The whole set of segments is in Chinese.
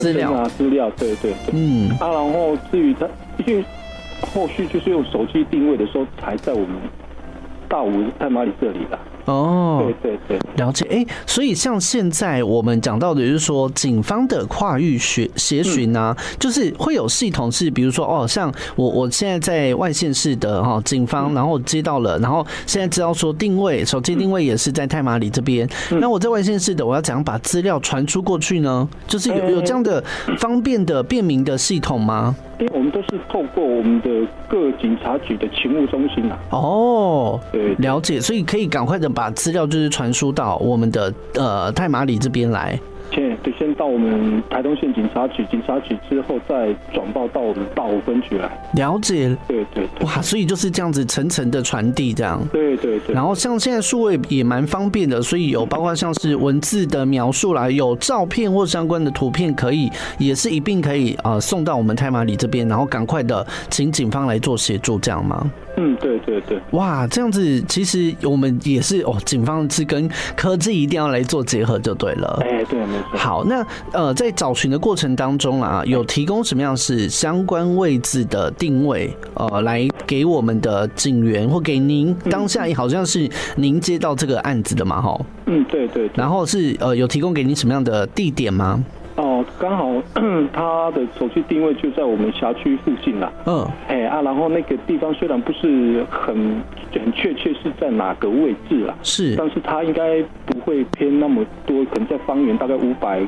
资料，对，然后至于他，因为后续就是用手机定位的时候，才在我们大武太麻里这里啦。 哦， 对， 了解。所以像现在我们讲到的，就是说警方的跨域协询啊，就是会有系统是，比如说像我现在在外县市的警方，然后接到了，然后现在知道说定位，手机定位也是在太麻里这边，那我在外县市的，我要怎样把资料传输过去呢？就是有这样的方便的便民的系统吗？ 因为我们都是透过我们的各警察局的勤务中心啊。 哦，对，了解，所以可以赶快的把资料就是传输到我们的太麻里这边来。先到我们台东县警察局之后，再转报到我们大武分局来。了解，对，哇，所以就是这样子层层的传递，这样。对。然后像现在数位也蛮方便的，所以有包括像是文字的描述啦，有照片或相关的图片，也是一并可以送到我们太麻里这边，然后赶快的请警方来做协助，这样吗？对。哇，这样子其实我们也是警方是跟科技一定要来做结合就对了。对，没错。好，那在找寻的过程当中啊，有提供什么样是相关位置的定位来给我们的警员或给您当下好像是您接到这个案子的嘛？对。然后是有提供给您什么样的地点吗？刚好他的手机定位就在我们辖区附近啦。然后那个地方虽然不是很确切是在哪个位置啦，是，但是它应该不会偏那么多，可能在方圆大概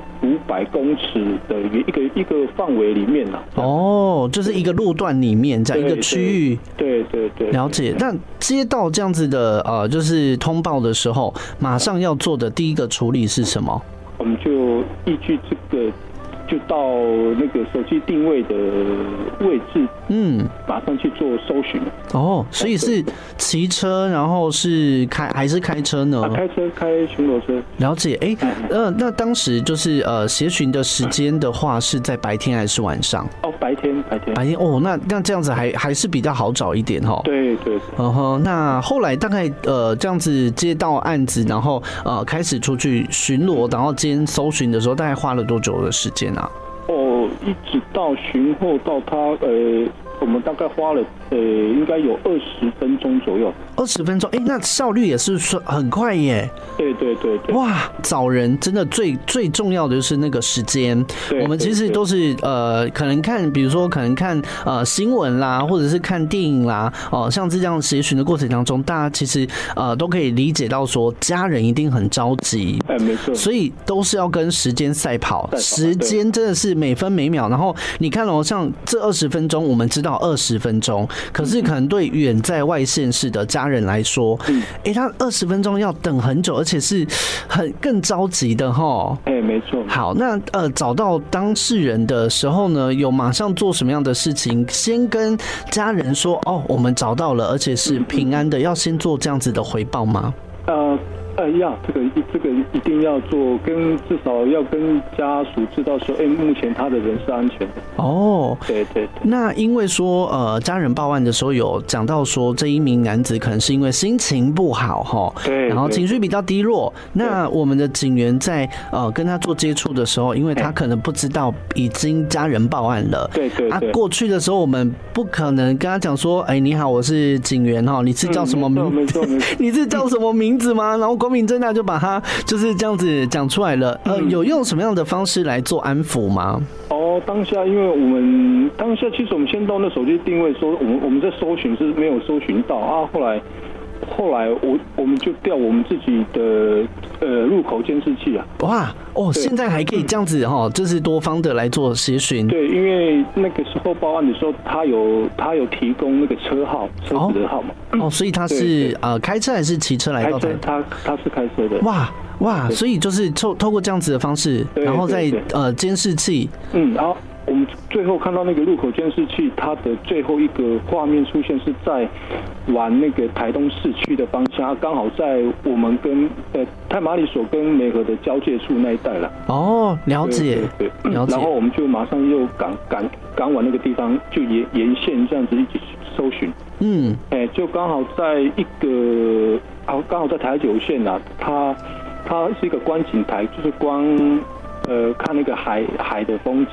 500公尺的一个范围里面啦。就是一个路段里面，在一个区域。对。了解。那接到这样子的就是通报的时候，马上要做的第一个处理是什么？我们就依据这个，就到那个手机定位的位置，马上去做搜寻。所以是骑车，然后是还是开车呢？开车，开巡逻车。了解。那当时就是协寻的时间的话，是在白天还是晚上？白天。那这样子还是比较好找一点哈。对。那后来大概这样子接到案子，然后开始出去巡逻，然后兼搜寻的时候，大概花了多久的时间啊？一直到巡获到他我们大概花了应该有20分钟左右。20分钟，那效率也是说很快耶。对。哇，找人真的最重要的就是那个时间。我们其实都是可能看，比如说可能看新闻啦，或者是看电影啦，像这样协寻的过程当中，大家其实都可以理解到说，家人一定很着急。没错。所以都是要跟时间赛跑，时间真的是每分每秒。然后你看像这20分钟，我们知道20分钟，可是可能对远在外县市的家人来说，他20分钟要等很久，而且是更着急的齁。没错。好，那找到当事人的时候呢，有马上做什么样的事情？先跟家人说我们找到了，而且是平安的，要先做这样子的回报吗？要这个一定要做，至少要跟家属知道说，目前他的人是安全的。对。那因为说家人报案的时候有讲到说，这一名男子可能是因为心情不好对，然后情绪比较低落。那我们的警员在跟他做接触的时候，因为他可能不知道已经家人报案了。对。过去的时候我们不可能跟他讲说，你好，我是警员你是叫什么名字？你是叫什么名字吗？然后光明正大就把他就是这样子讲出来了。有用什么样的方式来做安抚吗？当下因为我们其实我们先到那手机定位说，我们在搜寻是没有搜寻到啊。后来我们就调我们自己的入口监视器啊。哇现在还可以这样子就是多方的来做协寻。对，因为那个时候报案的时候，他有提供那个车子的号码。所以他是开车还是骑车来到台？他是开车的。哇，所以就是透过这样子的方式，然后在监视器，然后我们最后看到那个入口监视器，它的最后一个画面出现是在往那个台东市区的方向，刚好在我们跟太麻里所跟梅河的交界处那一带了。了解。对，了解。然后我们就马上又赶往那个地方，就沿线这样子一起搜寻。就刚好在刚好在台九线啊，它是一个观景台，就是光看那个海的风